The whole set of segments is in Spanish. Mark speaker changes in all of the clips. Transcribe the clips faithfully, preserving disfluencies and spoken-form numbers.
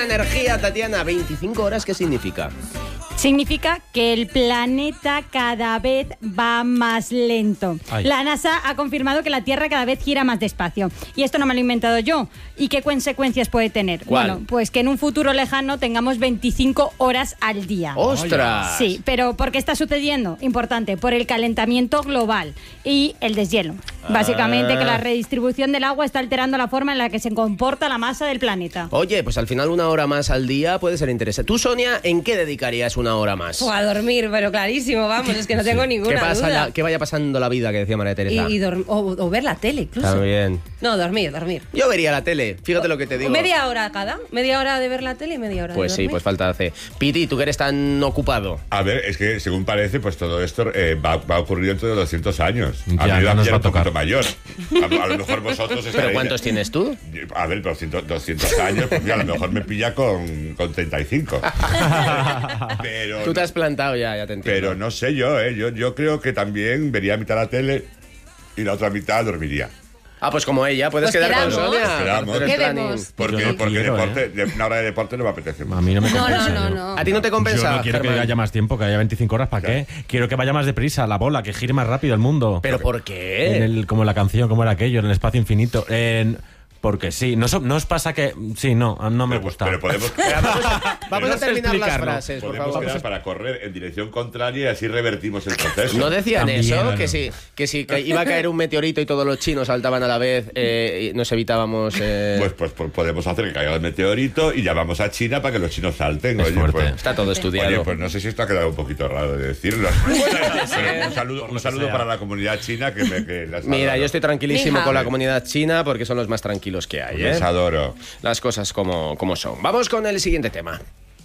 Speaker 1: energía, Tatiana. veinticinco horas, ¿qué significa?
Speaker 2: Significa que el planeta cada vez va más lento. Ay. La NASA ha confirmado que la Tierra cada vez gira más despacio. Y esto no me lo he inventado yo. ¿Y qué consecuencias puede tener?
Speaker 1: ¿Cuál?
Speaker 2: Bueno, pues que en un futuro lejano tengamos veinticinco horas al día.
Speaker 1: ¡Ostras!
Speaker 2: Sí, pero ¿por qué está sucediendo? Importante, por el calentamiento global y el deshielo. Ah. Básicamente que la redistribución del agua está alterando la forma en la que se comporta la masa del planeta.
Speaker 1: Oye, pues al final una hora más al día puede ser interesante. Tú, Sonia, ¿en qué dedicarías una hora más?
Speaker 3: O a dormir, pero clarísimo, vamos, es que no tengo sí. ninguna
Speaker 1: ¿Qué pasa
Speaker 3: duda.
Speaker 1: La, que vaya pasando la vida, que decía María Teresa.
Speaker 3: Y, y o, o ver la tele, incluso.
Speaker 1: También.
Speaker 3: No, dormir, dormir.
Speaker 1: Yo vería la tele, fíjate lo que te digo.
Speaker 3: Media hora cada, media hora de ver la tele y media hora
Speaker 1: pues
Speaker 3: de dormir.
Speaker 1: Pues sí, pues falta hace. Piti, tú que eres tan ocupado.
Speaker 4: A ver, es que según parece, pues todo esto eh, va, va a ocurrir dentro de doscientos años.
Speaker 5: Ya,
Speaker 4: a mí
Speaker 5: ya nos
Speaker 4: ya
Speaker 5: va a
Speaker 4: un poquito
Speaker 5: tocar.
Speaker 4: mayor. A, a lo mejor vosotros estaréis...
Speaker 1: ¿Pero cuántos tienes tú?
Speaker 4: A ver, doscientos, doscientos años, pues mira, a lo mejor me pilla con, con treinta y cinco. Pero...
Speaker 1: Tú te has plantado ya, ya te entiendo.
Speaker 4: Pero no sé yo, ¿eh? Yo, yo creo que también vería mitad la tele y la otra mitad dormiría.
Speaker 1: Ah, pues como ella, puedes
Speaker 3: pues
Speaker 1: quedar
Speaker 3: quedamos.
Speaker 1: con Sonia.
Speaker 4: Quedamos.
Speaker 3: Quedemos.
Speaker 4: Porque,
Speaker 5: no
Speaker 4: porque
Speaker 5: quiero,
Speaker 4: deporte,
Speaker 5: ¿eh?
Speaker 4: de, una hora de deporte no me apetece mucho.
Speaker 5: A mí no me
Speaker 3: No,
Speaker 5: compensa.
Speaker 3: no, no,
Speaker 5: yo.
Speaker 3: no.
Speaker 1: ¿A ti no te compensa?
Speaker 5: Yo no quiero
Speaker 1: Germán?
Speaker 5: que haya más tiempo, que haya veinticinco horas. ¿Para
Speaker 4: Claro.
Speaker 5: qué? Quiero que vaya más deprisa, la bola, que gire más rápido el mundo.
Speaker 1: ¿Pero por qué?
Speaker 5: En el, como la canción, como era aquello, en el espacio infinito. En... Porque sí, ¿No, so- ¿no os pasa que...? Sí, no, no me
Speaker 4: Pero,
Speaker 5: gusta.
Speaker 4: pero podemos,
Speaker 1: Vamos a, vamos a
Speaker 5: No sé
Speaker 1: terminar las
Speaker 5: explicarlo.
Speaker 1: frases, por
Speaker 4: podemos
Speaker 1: favor.
Speaker 4: quedar para correr en dirección contraria y así revertimos el proceso.
Speaker 1: ¿No decían
Speaker 5: También,
Speaker 1: eso?
Speaker 5: claro.
Speaker 1: Que si, que si ca- iba a caer un meteorito y todos los chinos saltaban a la vez, eh, y nos evitábamos... Eh...
Speaker 4: Pues, pues, pues podemos hacer que caiga el meteorito y llamamos a China para que los chinos salten.
Speaker 5: Es
Speaker 4: Oye,
Speaker 5: fuerte.
Speaker 4: pues,
Speaker 1: Está todo estudiado.
Speaker 4: Oye, pues no sé si esto ha quedado un poquito raro de decirlo. Pero un saludo, un saludo para la comunidad china que me que las
Speaker 1: Mira,
Speaker 4: adoro.
Speaker 1: yo estoy tranquilísimo
Speaker 3: Mija.
Speaker 1: con la comunidad china porque son los más tranquilos que hay,
Speaker 4: Les
Speaker 1: ¿eh?
Speaker 4: adoro.
Speaker 1: Las cosas como, como son. Vamos con el siguiente tema.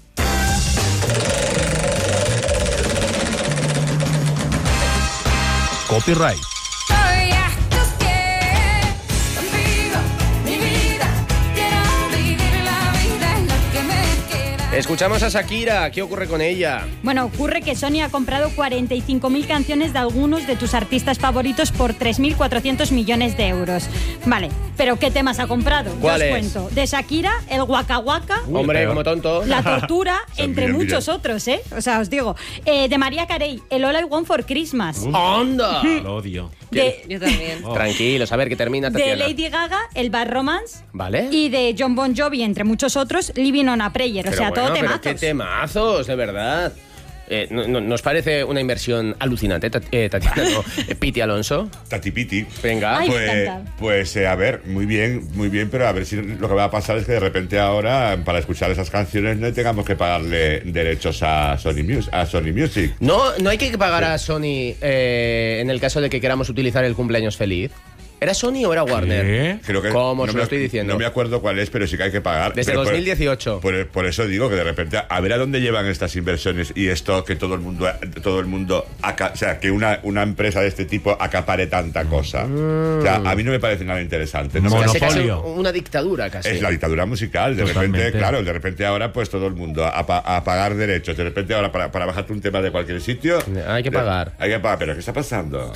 Speaker 5: Copyright.
Speaker 6: Estoy a tus pies, contigo, mi vida. Quiero vivir la vida en lo que me queda.
Speaker 1: Escuchamos a Shakira. ¿Qué ocurre con ella?
Speaker 2: Bueno, ocurre que Sony ha comprado cuarenta y cinco mil canciones de algunos de tus artistas favoritos por tres mil cuatrocientos millones de euros. Vale, pero ¿qué temas ha comprado? Yo os
Speaker 1: ¿Cuáles?
Speaker 2: cuento. De Shakira, el Waka Waka,
Speaker 1: Hombre,
Speaker 5: peor.
Speaker 1: como tonto.
Speaker 2: La Tortura,
Speaker 4: sea,
Speaker 2: entre
Speaker 4: mira,
Speaker 2: muchos
Speaker 4: mira.
Speaker 2: otros, ¿eh? O sea, os digo. Eh, de María Carey, el All I Want for Christmas.
Speaker 1: ¡Onda!
Speaker 5: Lo odio.
Speaker 2: De,
Speaker 3: Yo también.
Speaker 5: Oh.
Speaker 1: Tranquilos, a ver que termina
Speaker 2: de
Speaker 1: Tatiana.
Speaker 2: Lady Gaga, el Bad Romance.
Speaker 1: ¿Vale?
Speaker 2: Y de John Bon Jovi, entre muchos otros, Living on a Prayer.
Speaker 1: Pero
Speaker 2: o sea,
Speaker 1: bueno,
Speaker 2: todo
Speaker 1: pero
Speaker 2: temazos.
Speaker 1: qué temazos, de verdad. Eh, no- no- ¿Nos parece una inversión alucinante, Tat- eh, Tatiana? No, eh, Piti Alonso.
Speaker 4: Tati Piti.
Speaker 1: Venga.
Speaker 2: Ay, me
Speaker 4: Pues,
Speaker 2: encanta.
Speaker 4: pues eh, a ver, muy bien, muy bien, pero a ver si lo que va a pasar es que de repente ahora, para escuchar esas canciones, no tengamos que pagarle derechos a Sony, Mus- a Sony Music.
Speaker 1: No, no hay que pagar a Sony eh, en el caso de que queramos utilizar el cumpleaños feliz. ¿Era Sony o era Warner?
Speaker 5: ¿Qué?
Speaker 4: Creo que
Speaker 1: ¿Cómo?
Speaker 4: no
Speaker 1: Os
Speaker 4: me-
Speaker 1: lo estoy diciendo.
Speaker 4: No me acuerdo cuál es, pero sí que hay que pagar.
Speaker 1: Desde
Speaker 4: Pero por-
Speaker 1: dos mil dieciocho.
Speaker 4: Por, por eso digo que de repente, a ver a dónde llevan estas inversiones y esto que todo el mundo, todo el mundo, aca- o sea, que una, una empresa de este tipo acapare tanta cosa. O sea, a mí no me parece nada interesante. No me
Speaker 5: Monopolio.
Speaker 1: Casi, casi
Speaker 5: Monopolio.
Speaker 1: una dictadura casi.
Speaker 4: Es la dictadura musical. De
Speaker 5: Totalmente.
Speaker 4: repente, claro, de repente ahora pues todo el mundo a, pa- a pagar derechos. De repente ahora para, para bajarte un tema de cualquier sitio...
Speaker 1: Hay que
Speaker 4: de-
Speaker 1: pagar.
Speaker 4: Hay que pagar. ¿Pero qué está pasando?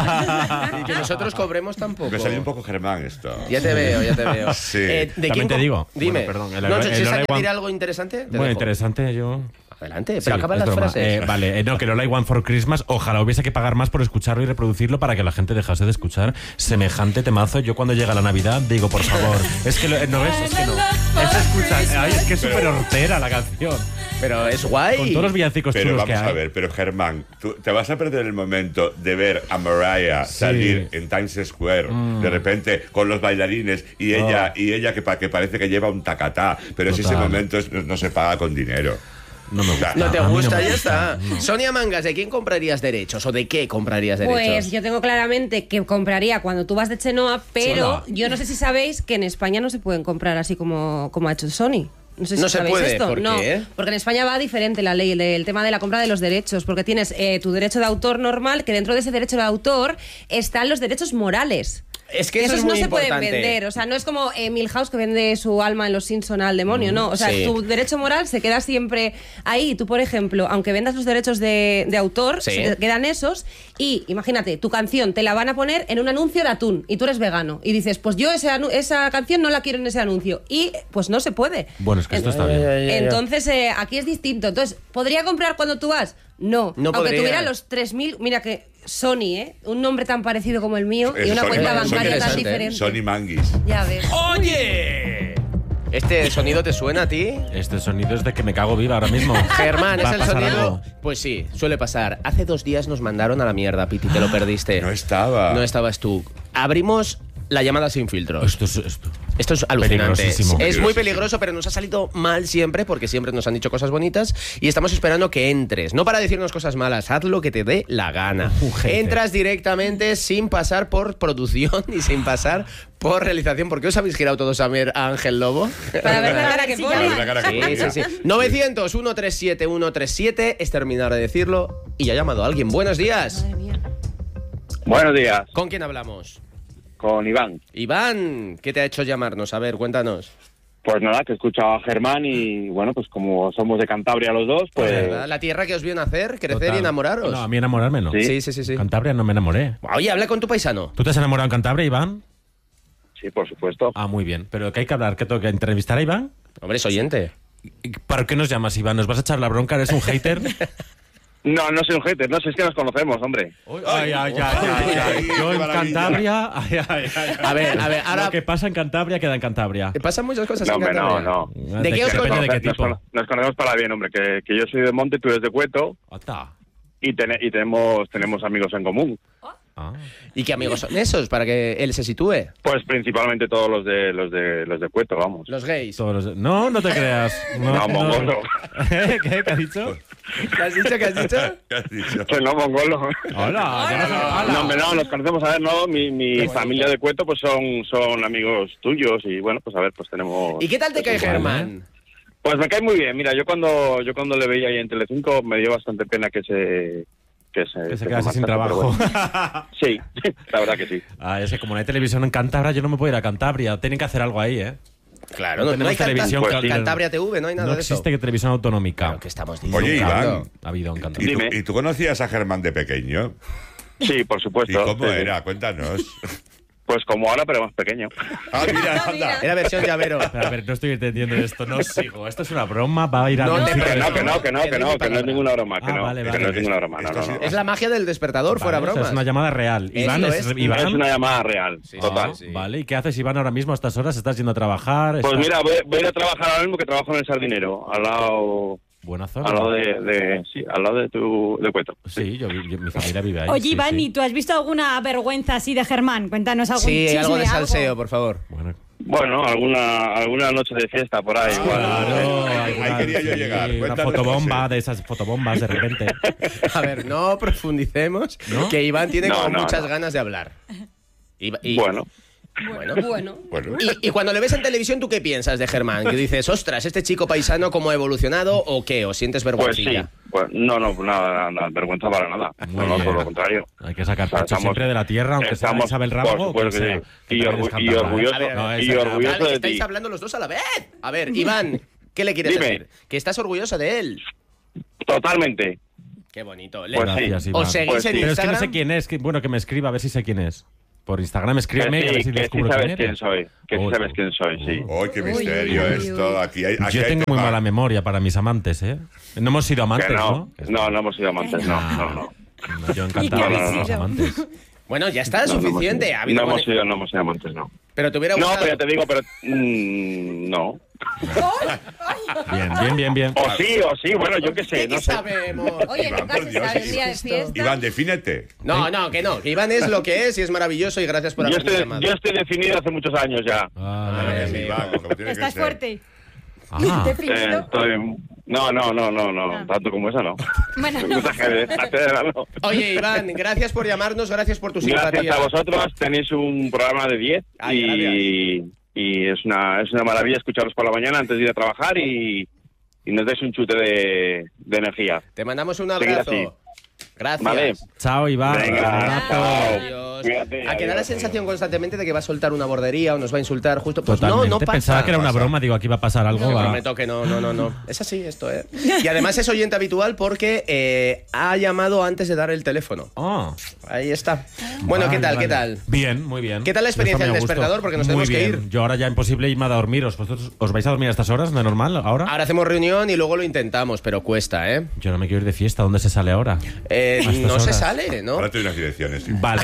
Speaker 1: Y que nosotros cobremos tampoco.
Speaker 4: Me salió un poco Germán esto.
Speaker 1: Ya te veo, ya te veo.
Speaker 4: Sí.
Speaker 1: ¿de
Speaker 5: También
Speaker 1: quién
Speaker 5: te
Speaker 1: co-
Speaker 5: digo.
Speaker 1: Dime.
Speaker 5: Bueno, perdón, el-
Speaker 1: no,
Speaker 5: el-
Speaker 1: si
Speaker 5: el
Speaker 1: es
Speaker 5: All I
Speaker 1: que
Speaker 5: Want-
Speaker 1: dirá algo interesante, te
Speaker 5: Bueno,
Speaker 1: dejo.
Speaker 5: interesante, yo...
Speaker 1: Adelante,
Speaker 5: Sí,
Speaker 1: pero acaba
Speaker 5: es
Speaker 1: las
Speaker 5: broma.
Speaker 1: frases.
Speaker 5: Eh, vale, eh, no, que lo I Want for Christmas, ojalá hubiese que pagar más por escucharlo y reproducirlo para que la gente dejase de escuchar semejante temazo. Yo cuando llega la Navidad digo, por favor, es que lo, ¿no ves? Es que no. Es escuchar, ay, es que es súper hortera la canción.
Speaker 1: Pero es guay.
Speaker 5: Con todos los villancicos
Speaker 4: Pero
Speaker 5: chulos
Speaker 4: vamos
Speaker 5: que hay.
Speaker 4: a ver, pero Germán, tú te vas a perder el momento de ver a Mariah
Speaker 5: Sí.
Speaker 4: salir en Times Square de repente con los bailarines y ella y ella que, pa- que parece que lleva un tacatá, pero si ese
Speaker 5: Total.
Speaker 4: momento es- no, no se paga con dinero.
Speaker 5: No me gusta.
Speaker 1: No te
Speaker 5: A mí no
Speaker 1: gusta,
Speaker 5: me
Speaker 1: ya
Speaker 5: gusta,
Speaker 1: está.
Speaker 5: no.
Speaker 1: Sonia Mangas, ¿de quién comprarías derechos o de qué comprarías derechos?
Speaker 3: Pues yo tengo claramente que compraría cuando tú vas de Chenoa, pero
Speaker 5: Sola.
Speaker 3: yo no sé si sabéis que en España no se pueden comprar así como, como ha hecho Sony. No sé si
Speaker 1: No se
Speaker 3: sabéis
Speaker 1: puede,
Speaker 3: esto.
Speaker 1: ¿por
Speaker 3: no,
Speaker 1: qué?
Speaker 3: porque en España va diferente la ley del tema de la compra de los derechos, porque tienes eh, tu derecho de autor normal, que dentro de ese derecho de autor están los derechos morales.
Speaker 1: Es que eso
Speaker 3: Esos
Speaker 1: es muy
Speaker 3: no se pueden
Speaker 1: importante.
Speaker 3: vender. O sea, no es como eh, Milhouse que vende su alma en Los Simpson al demonio, no. O sea,
Speaker 1: sí.
Speaker 3: tu derecho moral se queda siempre ahí. Tú, por ejemplo, aunque vendas los derechos de, de autor,
Speaker 1: Sí.
Speaker 3: se te quedan esos. Y imagínate, tu canción te la van a poner en un anuncio de atún y tú eres vegano. Y dices, pues yo ese anu- esa canción no la quiero en ese anuncio. Y pues no se puede.
Speaker 5: Bueno, es que esto
Speaker 3: En-
Speaker 5: está bien.
Speaker 1: Ya, ya, ya.
Speaker 3: Entonces, eh, aquí es distinto. Entonces, ¿podría comprar cuando tú vas? No.
Speaker 1: No
Speaker 3: Aunque
Speaker 1: podría.
Speaker 3: tuviera los tres mil... Mira que Sony, ¿eh? Un nombre tan parecido como el mío y
Speaker 4: Es
Speaker 3: una
Speaker 4: Sony-
Speaker 3: cuenta
Speaker 4: Sony-
Speaker 3: bancaria tan
Speaker 1: interesante, ¿eh?
Speaker 3: diferente.
Speaker 4: Sony Manguis.
Speaker 3: Ya ves.
Speaker 1: ¡Oye! ¿Este sonido te suena a ti?
Speaker 5: Este sonido es de que me cago viva ahora mismo.
Speaker 1: Germán,
Speaker 5: Va
Speaker 1: ¿es
Speaker 5: a
Speaker 1: el
Speaker 5: pasar
Speaker 1: sonido?
Speaker 5: algo.
Speaker 1: Pues sí, suele pasar. Hace dos días nos mandaron a la mierda, Piti, te lo perdiste.
Speaker 4: No estaba.
Speaker 1: No estabas tú. Abrimos la llamada sin filtros.
Speaker 5: Esto es... Esto.
Speaker 1: Esto es alucinante.
Speaker 5: Peligrosísimo.
Speaker 1: Es muy peligroso, pero nos ha salido mal siempre porque siempre nos han dicho cosas bonitas y estamos esperando que entres. No para decirnos cosas malas, haz lo que te dé la gana.
Speaker 5: Un hater.
Speaker 1: Entras directamente sin pasar por producción y sin pasar por realización. ¿Por qué os habéis girado todos a ver a Ángel Lobo?
Speaker 3: Para ver la cara que
Speaker 2: Sí,
Speaker 3: pone.
Speaker 4: Para ver la cara que
Speaker 1: Sí,
Speaker 4: ponía.
Speaker 1: sí, sí. novecientos, ciento treinta y siete, ciento treinta y siete es terminar de decirlo y ya ha llamado a alguien. Buenos días.
Speaker 3: Madre mía.
Speaker 7: Buenos días,
Speaker 1: ¿Con quién hablamos?
Speaker 7: con Iván.
Speaker 1: Iván, ¿qué te ha hecho llamarnos? A ver, cuéntanos.
Speaker 7: Pues nada, que he escuchado a Germán y bueno, pues como somos de Cantabria los dos, pues
Speaker 1: ¿Verdad? La tierra que os vio nacer, crecer
Speaker 5: Total.
Speaker 1: y enamoraros.
Speaker 5: No, a mí enamorarme no.
Speaker 7: Sí.
Speaker 1: Sí, sí, sí, sí.
Speaker 5: Cantabria no me enamoré.
Speaker 1: Oye, habla con tu paisano.
Speaker 5: ¿Tú te has enamorado en Cantabria, Iván?
Speaker 7: sí, por supuesto.
Speaker 5: Ah, muy bien. ¿Pero qué hay que hablar? ¿Qué tengo que entrevistar a Iván?
Speaker 1: Hombre, es oyente.
Speaker 5: ¿Y ¿Para qué nos llamas, Iván? ¿Nos vas a echar la bronca? ¿Eres un hater?
Speaker 7: No, no soy un hater, no sé, es que nos conocemos, hombre.
Speaker 5: Ay, ay, ay, ay, ay. Yo
Speaker 4: Qué
Speaker 5: en
Speaker 4: maravilla.
Speaker 5: Cantabria... Ay, ay, ay.
Speaker 1: A ver, a ver, ahora-
Speaker 5: Lo que pasa en Cantabria queda en Cantabria.
Speaker 1: Pasan muchas cosas
Speaker 7: No,
Speaker 1: en
Speaker 7: hombre, no,
Speaker 1: Cantabria.
Speaker 7: no.
Speaker 1: ¿De qué os
Speaker 5: Depende de qué
Speaker 7: Nos,
Speaker 5: tipo.
Speaker 7: cono- nos conocemos para bien, hombre, que, que yo soy de Monte, tú eres de Cueto
Speaker 5: Ata.
Speaker 7: y, tene- y tenemos, tenemos amigos en común.
Speaker 5: Ah.
Speaker 1: ¿Y qué amigos son esos para que él se sitúe?
Speaker 7: Pues principalmente todos los de los de los de Cueto, vamos.
Speaker 1: Los gays.
Speaker 5: Todos los- No, no te creas. No,
Speaker 7: No, mongolo.
Speaker 5: ¿Eh? ¿Qué? ¿Qué has dicho?
Speaker 1: ¿Qué has dicho? ¿Qué has dicho?
Speaker 4: ¿Qué has dicho?
Speaker 7: Que no, mongolo.
Speaker 5: Hola, ya no sé- hola.
Speaker 7: No, hombre, no, nos conocemos, a ver, no, mi, mi familia de Cueto pues son, son amigos tuyos y bueno, pues a ver, pues tenemos...
Speaker 1: ¿Y qué tal te cae
Speaker 5: Vale.
Speaker 1: Germán?
Speaker 7: Pues me cae muy bien, mira, yo cuando yo cuando le veía ahí en Telecinco me dio bastante pena que se... Que se,
Speaker 5: Que se
Speaker 7: que
Speaker 5: quedase sin
Speaker 7: marchara, pero
Speaker 5: trabajo.
Speaker 7: bueno. Sí, la verdad que sí.
Speaker 5: Ah, es que como no hay televisión en Cantabria, yo no me puedo ir a Cantabria. Tienen que hacer algo ahí, ¿eh?
Speaker 1: Claro, no, no
Speaker 5: tenemos
Speaker 1: hay Canta-
Speaker 5: televisión.
Speaker 7: Pues
Speaker 5: Cal-
Speaker 7: sí.
Speaker 1: Cantabria T V, no hay nada
Speaker 5: No
Speaker 1: de eso.
Speaker 5: existe que televisión autonómica.
Speaker 1: Claro, ¿qué estamos diciendo?
Speaker 4: Oye, Iván,
Speaker 5: Ha habido en
Speaker 4: ¿y
Speaker 5: Cantabria.
Speaker 4: tú,
Speaker 7: Dime.
Speaker 4: y tú conocías a Germán de pequeño?
Speaker 7: Sí, por
Speaker 4: ¿Y
Speaker 7: supuesto.
Speaker 4: cómo
Speaker 7: Sí, sí.
Speaker 4: era? Cuéntanos.
Speaker 7: Pues como ahora, pero más pequeño.
Speaker 4: Ah, mira, anda.
Speaker 1: Era versión llavero.
Speaker 5: Pero, a ver, no estoy entendiendo esto. No sigo. Esto es una broma. Va a ir a...
Speaker 1: No
Speaker 5: un
Speaker 1: te
Speaker 5: sitio
Speaker 7: Que
Speaker 5: de-
Speaker 7: no, que no, que no,
Speaker 1: Que
Speaker 7: que
Speaker 1: no
Speaker 7: no,
Speaker 1: hay
Speaker 7: que no es
Speaker 1: palabra.
Speaker 7: ninguna broma, que
Speaker 5: Ah,
Speaker 7: no,
Speaker 5: vale,
Speaker 7: que
Speaker 5: vale.
Speaker 7: no es ninguna broma, no,
Speaker 4: Esto
Speaker 7: no,
Speaker 4: sí-
Speaker 7: no.
Speaker 1: Es la magia del despertador,
Speaker 5: Vale,
Speaker 1: fuera
Speaker 5: o sea,
Speaker 1: bromas.
Speaker 5: es una llamada real.
Speaker 1: Eso
Speaker 5: Iván, es,
Speaker 1: es.
Speaker 5: Iván.
Speaker 7: Es una llamada real,
Speaker 1: Sí,
Speaker 7: total.
Speaker 1: sí, sí.
Speaker 5: Vale, ¿y qué haces, Iván, ahora mismo a estas horas? ¿Estás yendo a trabajar?
Speaker 7: Pues
Speaker 5: ¿Estás-
Speaker 7: mira, voy, voy a ir a trabajar ahora mismo que trabajo en el Sardinero, al lado,
Speaker 5: Buena zona.
Speaker 7: al lado de, de sí, al lado de tu, de Cueto.
Speaker 5: Sí, yo, vi- yo- mi familia vive ahí.
Speaker 2: Oye,
Speaker 5: sí,
Speaker 2: Iván,
Speaker 5: sí.
Speaker 2: ¿y tú has visto alguna vergüenza así de Germán? Cuéntanos algún
Speaker 1: Sí,
Speaker 2: chisme,
Speaker 1: algo de salseo, por favor.
Speaker 5: Bueno,
Speaker 7: Bueno, alguna, alguna noche de fiesta por ahí. igual.
Speaker 5: claro.
Speaker 4: ahí
Speaker 5: alguna-
Speaker 4: quería yo llegar.
Speaker 5: Una
Speaker 4: Cuéntanos,
Speaker 5: fotobomba,
Speaker 4: José.
Speaker 5: de esas fotobombas de repente.
Speaker 1: A ver, no profundicemos,
Speaker 5: ¿No?
Speaker 1: que Iván tiene
Speaker 7: No,
Speaker 1: como
Speaker 7: no,
Speaker 1: muchas
Speaker 7: no.
Speaker 1: ganas de hablar. Y, y-
Speaker 7: Bueno,
Speaker 1: bueno.
Speaker 3: Bueno.
Speaker 4: Bueno,
Speaker 1: Y, y cuando le ves en televisión, ¿tú qué piensas de Germán? Que dices, ostras, este chico paisano, ¿cómo ha evolucionado o qué? ¿O sientes
Speaker 7: pues sí.
Speaker 1: vergüencilla?
Speaker 7: Pues, no, no, nada, nada, vergüenza para nada.
Speaker 5: Muy
Speaker 7: No, no,
Speaker 5: bien.
Speaker 7: por lo contrario.
Speaker 5: Hay que sacar
Speaker 7: O sea,
Speaker 5: pecho
Speaker 7: estamos-
Speaker 5: siempre de la tierra, aunque sea
Speaker 7: estamos-
Speaker 5: Isabel
Speaker 7: por
Speaker 5: Rábago o quien
Speaker 7: supuesto que
Speaker 5: sea.
Speaker 7: sí.
Speaker 5: Que
Speaker 7: Y
Speaker 5: también
Speaker 7: orgu-
Speaker 5: es
Speaker 7: y
Speaker 5: cantante.
Speaker 7: orgulloso-
Speaker 1: A ver,
Speaker 5: No,
Speaker 7: y
Speaker 5: esa-
Speaker 7: orgulloso
Speaker 1: Vale,
Speaker 7: de
Speaker 1: estáis
Speaker 7: ti.
Speaker 1: hablando los dos a la vez. A ver, Iván, ¿qué le quieres
Speaker 7: Dime.
Speaker 1: decir? Que estás orgulloso de él.
Speaker 7: Totalmente.
Speaker 1: Qué bonito. Le-
Speaker 7: Pues sí.
Speaker 5: Gracias, Iván.
Speaker 1: ¿Os seguís
Speaker 7: Pues sí.
Speaker 1: en
Speaker 5: Pero es que
Speaker 1: Instagram?
Speaker 5: no sé quién es. Que, bueno, que me escriba, a ver si sé quién es. Por Instagram,
Speaker 7: Que
Speaker 5: escríbeme y a ver
Speaker 7: sí,
Speaker 5: si
Speaker 7: que sí
Speaker 5: descubro
Speaker 7: sabes
Speaker 5: quién
Speaker 7: quién
Speaker 5: eres.
Speaker 7: soy. Que sí
Speaker 5: Oh,
Speaker 7: sabes
Speaker 5: oh.
Speaker 7: quién soy, sí.
Speaker 4: ¡ay, qué
Speaker 3: Uy,
Speaker 4: misterio
Speaker 3: uy, uy,
Speaker 4: esto!
Speaker 3: uy.
Speaker 4: Aquí hay, aquí
Speaker 5: Yo
Speaker 4: hay
Speaker 5: tengo muy
Speaker 4: tema.
Speaker 5: mala memoria para mis amantes, ¿eh? No hemos sido amantes,
Speaker 7: Que
Speaker 5: ¿no?
Speaker 7: no, no, no hemos sido amantes, no, no, no.
Speaker 5: No, yo encantado
Speaker 3: ¿Y qué
Speaker 5: con
Speaker 3: habéis
Speaker 5: los
Speaker 3: sido?
Speaker 5: amantes.
Speaker 1: Bueno, ya está,
Speaker 7: No, no
Speaker 1: suficiente.
Speaker 7: hemos
Speaker 1: Ha
Speaker 7: sido-
Speaker 1: habido
Speaker 7: no hemos
Speaker 1: buen-
Speaker 7: sido, no hemos sido amantes, no.
Speaker 1: Pero te hubiera
Speaker 7: No,
Speaker 1: gustado.
Speaker 7: pero ya te digo, pero mm, no.
Speaker 5: Bien, bien, bien, bien.
Speaker 7: O sí, o sí, bueno, yo qué sé,
Speaker 1: ¿Qué
Speaker 7: no sé.
Speaker 1: sabemos?
Speaker 3: Oye,
Speaker 4: Iván,
Speaker 3: nunca
Speaker 4: por
Speaker 3: se
Speaker 4: Dios,
Speaker 3: sabe un día de fiesta.
Speaker 4: Iván, defínete.
Speaker 1: No, no, que no. Que Iván es lo que es y es maravilloso y gracias por
Speaker 7: Yo
Speaker 1: habernos
Speaker 7: estoy,
Speaker 1: llamado.
Speaker 7: yo estoy definido hace muchos años ya.
Speaker 5: Ah,
Speaker 1: Ay,
Speaker 4: Sí, Iván, como tiene que
Speaker 2: Estás
Speaker 4: ser.
Speaker 2: fuerte.
Speaker 5: ah.
Speaker 7: Eh, estoy- No, no, no, no, no,
Speaker 2: Ah.
Speaker 7: tanto como eso no.
Speaker 2: Bueno, no.
Speaker 7: Mucha gente, no.
Speaker 1: Oye, Iván, gracias por llamarnos, gracias por tu
Speaker 7: Gracias
Speaker 1: simpatía.
Speaker 7: a vosotros, tenéis un programa de diez
Speaker 1: Ay,
Speaker 7: y, y es una es una maravilla escucharos por la mañana antes de ir a trabajar y, y nos dais un chute de, de energía.
Speaker 1: Te mandamos un
Speaker 7: Seguid
Speaker 1: abrazo.
Speaker 7: así.
Speaker 1: Gracias.
Speaker 7: Vale.
Speaker 5: Chao, Iván.
Speaker 7: Venga,
Speaker 5: Abrazo.
Speaker 7: chao.
Speaker 1: Adiós. Adiós.
Speaker 7: Cuídate,
Speaker 1: a que da la
Speaker 7: adiós,
Speaker 1: sensación
Speaker 7: adiós.
Speaker 1: constantemente de que va a soltar una bordería o nos va a insultar justo. Pues
Speaker 5: Totalmente.
Speaker 1: no, no pasa.
Speaker 5: Pensaba que era una
Speaker 1: pasa.
Speaker 5: broma, digo, aquí va a pasar algo.
Speaker 1: Te
Speaker 5: va.
Speaker 1: prometo que no, no, no, no. Es así esto, ¿eh? Y además es oyente habitual porque eh, ha llamado antes de dar el teléfono.
Speaker 5: Oh.
Speaker 1: Ahí está. Bueno,
Speaker 5: Vale,
Speaker 1: ¿qué tal?
Speaker 5: vale.
Speaker 1: ¿Qué tal?
Speaker 5: Bien, muy bien.
Speaker 1: ¿Qué tal la experiencia
Speaker 5: Esto me
Speaker 1: del
Speaker 5: ha gustado.
Speaker 1: despertador? Porque nos
Speaker 5: Muy
Speaker 1: tenemos que
Speaker 5: bien.
Speaker 1: ir.
Speaker 5: Yo ahora ya imposible irme a dormiros. ¿Vosotros os vais a dormir a estas horas? ¿No es normal ahora?
Speaker 1: Ahora hacemos reunión y luego lo intentamos, pero cuesta, ¿eh?
Speaker 5: Yo no me quiero ir de fiesta. ¿Dónde se sale ahora?
Speaker 1: Eh,
Speaker 5: A estas
Speaker 1: no se
Speaker 5: horas.
Speaker 1: sale, ¿no?
Speaker 4: Ahora te doy unas direcciones. sí.
Speaker 5: Vale.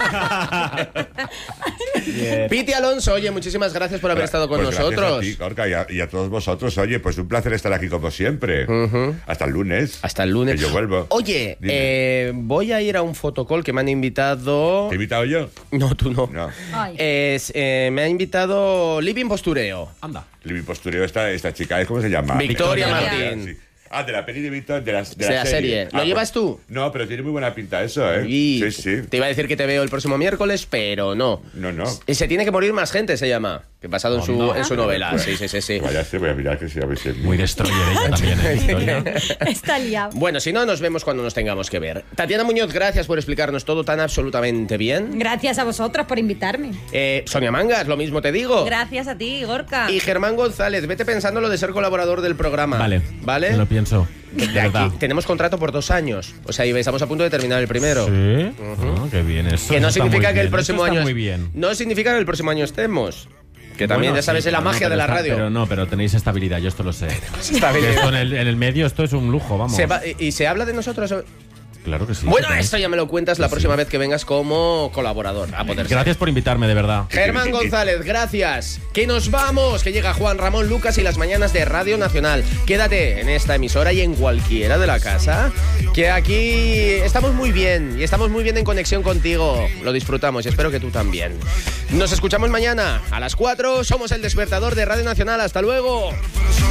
Speaker 1: Piti Alonso, oye, muchísimas gracias por haber estado con
Speaker 4: Pues gracias
Speaker 1: nosotros.
Speaker 4: a ti, Gorka, y a, y a todos vosotros. Oye, pues un placer estar aquí como siempre. Hasta el lunes.
Speaker 1: Hasta el lunes.
Speaker 4: Que yo vuelvo.
Speaker 1: Oye,
Speaker 4: Dime.
Speaker 1: eh, voy a ir a un fotocall que me han invitado.
Speaker 4: ¿Te he invitado yo?
Speaker 1: No, tú no.
Speaker 4: No.
Speaker 2: Ay.
Speaker 1: Es, eh, me ha invitado Living Postureo.
Speaker 5: Anda.
Speaker 4: Living Postureo, esta, esta chica, ¿cómo se llama?
Speaker 1: Victoria
Speaker 2: Victoria.
Speaker 1: Martín.
Speaker 4: Sí. Ah, de la peli de Víctor, de, las- de
Speaker 1: De
Speaker 4: la,
Speaker 1: la serie. ¿Lo
Speaker 4: Ah,
Speaker 1: llevas
Speaker 4: pues-
Speaker 1: tú?
Speaker 4: No, pero tiene muy buena pinta eso, ¿eh?
Speaker 1: Y
Speaker 4: Sí, sí.
Speaker 1: Te iba a decir que te veo el próximo miércoles, pero no.
Speaker 4: No, no.
Speaker 1: Y se tiene que morir más gente, se llama. Que basado en su,
Speaker 5: Anda.
Speaker 1: en su novela. Sí, sí, sí, sí.
Speaker 4: Vaya, sí, voy a mirar que sí, a ver si es
Speaker 5: Muy destroyer ella también, ¿eh, Victoria?
Speaker 2: Está liado.
Speaker 1: Bueno, si no, nos vemos cuando nos tengamos que ver. Tatiana Muñoz, gracias por explicarnos todo tan absolutamente bien.
Speaker 2: Gracias a vosotros por invitarme.
Speaker 1: Eh, Sonia Mangas, lo mismo te digo.
Speaker 3: Gracias a ti, Gorka.
Speaker 1: Y Germán González, vete pensando lo de ser colaborador del programa.
Speaker 5: Vale.
Speaker 1: ¿Vale?
Speaker 5: Me lo pienso. De
Speaker 1: De aquí
Speaker 5: verdad.
Speaker 1: tenemos contrato por dos años. O sea, y estamos a punto de terminar el primero.
Speaker 5: Sí. Ah, qué bien eso.
Speaker 1: Que no
Speaker 5: Eso está
Speaker 1: significa
Speaker 5: muy
Speaker 1: que el
Speaker 5: bien,
Speaker 1: próximo
Speaker 5: eso está
Speaker 1: año.
Speaker 5: muy bien.
Speaker 1: No significa que el próximo año estemos. Que también,
Speaker 5: Bueno,
Speaker 1: ya sabes,
Speaker 5: sí,
Speaker 1: es la
Speaker 5: pero no,
Speaker 1: magia
Speaker 5: pero
Speaker 1: de la
Speaker 5: está-
Speaker 1: radio.
Speaker 5: Pero no, pero tenéis estabilidad, yo esto lo sé.
Speaker 1: Estabilidad.
Speaker 5: Que esto en, el, en el medio esto es un lujo, vamos.
Speaker 1: Se va- y, y se habla de nosotros.
Speaker 5: Claro que sí.
Speaker 1: Bueno,
Speaker 5: sí,
Speaker 1: esto ya me lo cuentas la próxima vez que vengas como colaborador. A poder ser.
Speaker 5: Gracias por invitarme, de verdad.
Speaker 1: Germán González, gracias. Que nos vamos, que llega Juan Ramón Lucas y las mañanas de Radio Nacional. Quédate en esta emisora y en cualquiera de la casa, que aquí estamos muy bien y estamos muy bien en conexión contigo. Lo disfrutamos y espero que tú también. Nos escuchamos mañana a las cuatro. Somos el despertador de Radio Nacional. Hasta luego.